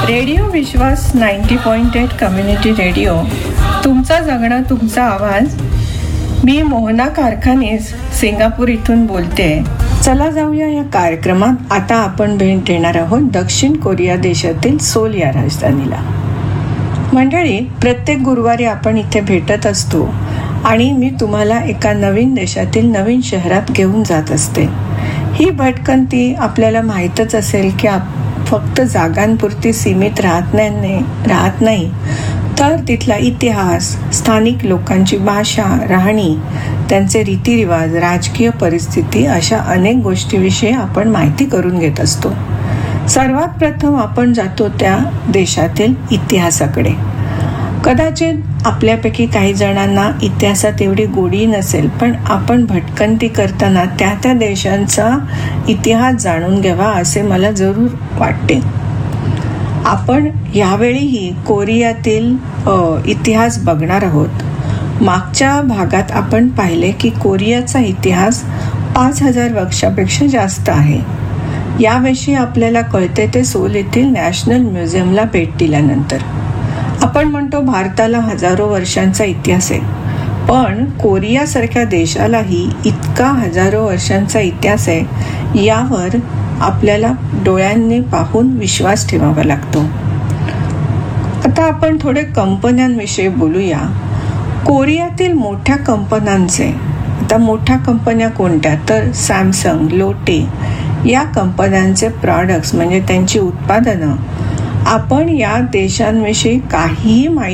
Radio विश्वास 90.8 community radio, तुमचं जगणं तुमचा आवाज. मी मोहना कारखानीस सिंगापूर इथून बोलते. चला जाऊया या कार्यक्रमात. आता आपण भेट देणार आहोत दक्षिण कोरिया देशातील सोल या राजधानीला. मंडळी, प्रत्येक गुरुवारी आपण इथे भेटत असतो आणि मी तुम्हाला एका नवीन देशातील नवीन शहरात घेऊन जात असते. ही भटकंती आपल्याला माहीतच असेल की फक्त जागांपुरती सीमित राहत नाही, तर तिथला इतिहास, स्थानिक लोकांची भाषा, राहणी, त्यांचे रीतिरिवाज, राजकीय परिस्थिती अशा अनेक गोष्टीविषयी आपण माहिती करून घेत असतो. सर्वात प्रथम आपण जातो त्या देशातील इतिहासाकडे. कदाचित आपल्यापैकी काही जणांना इतिहासात एवढी गोडी नसेल, पण आपण भटकंती करताना त्या देशांचा इतिहास जाणून घ्यावा असे मला जरूर वाटते. आपण यावेळीही कोरियातील इतिहास बघणार आहोत. मागच्या भागात आपण पाहिले की कोरियाचा इतिहास 5000 वर्षापेक्षा जास्त आहे. याविषयी आपल्याला कळते ते सोल येथील नॅशनल म्युझियमला भेट दिल्यानंतर. आपण म्हणतो भारताला हजारो वर्षांचा इतिहास आहे, पण कोरियासारख्या देशालाही इतका हजारो वर्षांचा इतिहास आहे यावर आपल्याला डोळ्यांनी पाहून विश्वास ठेवावा लागतो. आता आपण थोडे कंपन्यांविषयी बोलूया. कोरियातील मोठ्या कंपन्यांचे, आता मोठ्या कंपन्या कोणत्या, तर सॅमसंग, लोटे या कंपन्यांचे प्रॉडक्ट्स म्हणजे त्यांची उत्पादनं आपण या देशांविषयी काहीही माहिती